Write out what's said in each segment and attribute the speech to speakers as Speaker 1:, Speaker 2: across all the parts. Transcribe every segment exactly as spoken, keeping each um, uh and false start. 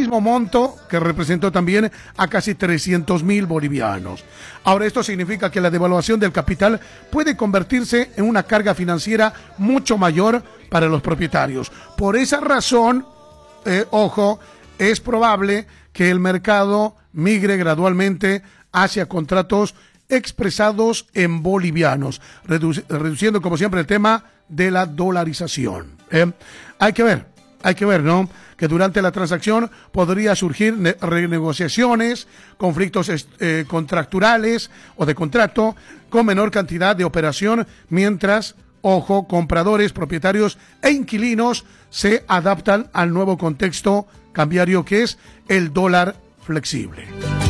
Speaker 1: mismo monto que representó también a casi trescientos mil bolivianos. Ahora, esto significa que la devaluación del capital puede convertirse en una carga financiera mucho mayor para los propietarios. Por esa razón, eh, ojo, es probable que el mercado migre gradualmente hacia contratos expresados en bolivianos, redu- reduciendo como siempre el tema de la dolarización. ¿eh? Hay que ver, hay que ver, ¿no? Que durante la transacción podría surgir ne- renegociaciones, conflictos eh, contracturales o de contrato con menor cantidad de operación, mientras, ojo, compradores, propietarios e inquilinos se adaptan al nuevo contexto cambiario que es el dólar flexible.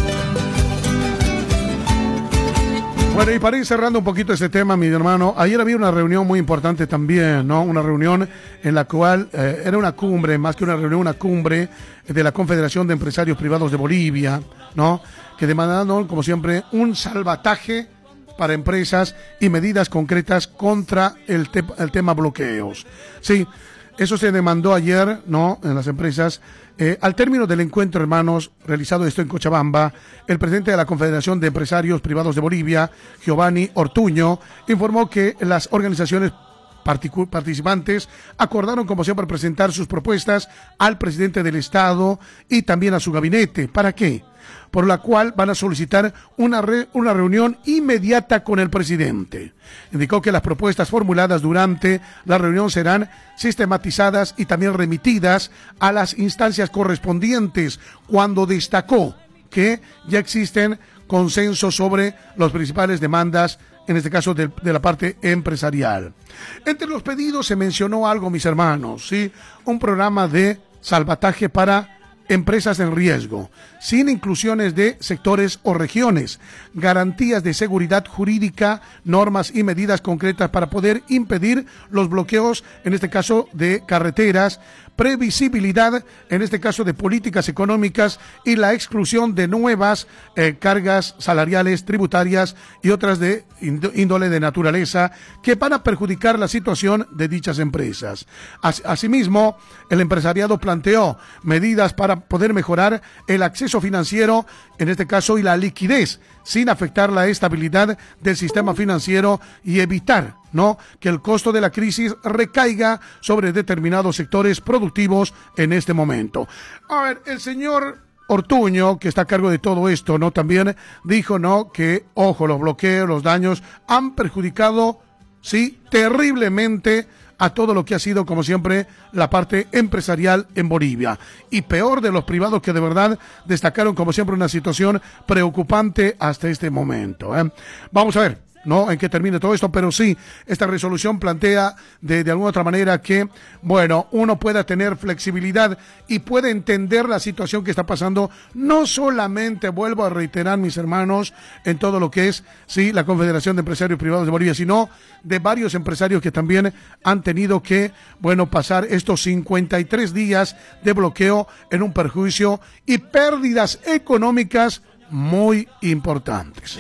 Speaker 1: Bueno, y para ir cerrando un poquito este tema, mi hermano, ayer había una reunión muy importante también, ¿no? Una reunión en la cual eh, era una cumbre, más que una reunión, una cumbre de la Confederación de Empresarios Privados de Bolivia, ¿no? Que demandaron, como siempre, un salvataje para empresas y medidas concretas contra el, te- el tema bloqueos. Sí, eso se demandó ayer, ¿no? En las empresas. Eh, al término del encuentro, hermanos, realizado esto en Cochabamba, el presidente de la Confederación de Empresarios Privados de Bolivia, Giovanni Ortuño, informó que las organizaciones particu- participantes acordaron, como siempre, presentar sus propuestas al presidente del Estado y también a su gabinete. ¿Para qué? Por la cual van a solicitar una, re- una reunión inmediata con el presidente. Indicó que las propuestas formuladas durante la reunión serán sistematizadas y también remitidas a las instancias correspondientes, cuando destacó que ya existen consensos sobre las principales demandas, en este caso de, de la parte empresarial. Entre los pedidos se mencionó algo, mis hermanos, ¿sí? Un programa de salvataje para empresas en riesgo, sin inclusiones de sectores o regiones, garantías de seguridad jurídica, normas y medidas concretas para poder impedir los bloqueos, en este caso de carreteras, previsibilidad, en este caso de políticas económicas, y la exclusión de nuevas eh, cargas salariales, tributarias y otras de índole de naturaleza que van a perjudicar la situación de dichas empresas. As- Asimismo, el empresariado planteó medidas para poder mejorar el acceso financiero, en este caso, y la liquidez, sin afectar la estabilidad del sistema financiero y evitar, ¿no?, que el costo de la crisis recaiga sobre determinados sectores productivos en este momento. A ver, el señor Ortuño, que está a cargo de todo esto, ¿no?, también dijo, ¿no?, que, ojo, los bloqueos, los daños han perjudicado, sí, terriblemente a todo lo que ha sido, como siempre, la parte empresarial en Bolivia. Y peor de los privados, que de verdad destacaron, como siempre, una situación preocupante hasta este momento, ¿eh? Vamos a ver, ¿no?, en qué termine todo esto, pero sí, esta resolución plantea de, de alguna otra manera que, bueno, uno pueda tener flexibilidad y puede entender la situación que está pasando, no solamente, vuelvo a reiterar, mis hermanos, en todo lo que es, sí, la Confederación de Empresarios Privados de Bolivia, sino de varios empresarios que también han tenido que, bueno, pasar estos cincuenta y tres días de bloqueo en un perjuicio y pérdidas económicas muy importantes.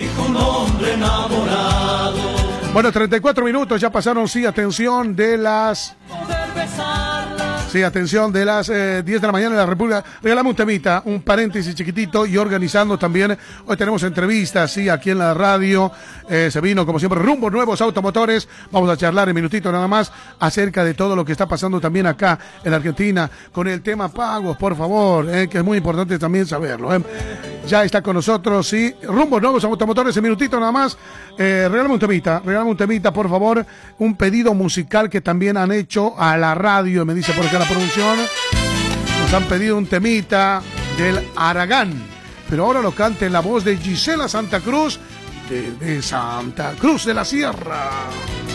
Speaker 1: Bueno, treinta y cuatro minutos ya pasaron, sí, atención de las... Sí, atención de las eh, diez de la mañana en la República. Regalame un temita, un paréntesis chiquitito, y organizando también. Hoy tenemos entrevistas, sí, aquí en la radio. Eh, se vino, como siempre, Rumbo Nuevos Automotores. Vamos a charlar en minutito nada más acerca de todo lo que está pasando también acá en Argentina con el tema pagos, por favor, eh, que es muy importante también saberlo. Eh. Ya está con nosotros, sí, Rumbo Nuevos Automotores, en minutito nada más. Eh, regálame un temita, regálame un temita, por favor. Un pedido musical que también han hecho a la radio, me dice por acá la producción. Nos han pedido un temita del Aragán, pero ahora lo canta en la voz de Gisela Santa Cruz, de, de Santa Cruz de la Sierra.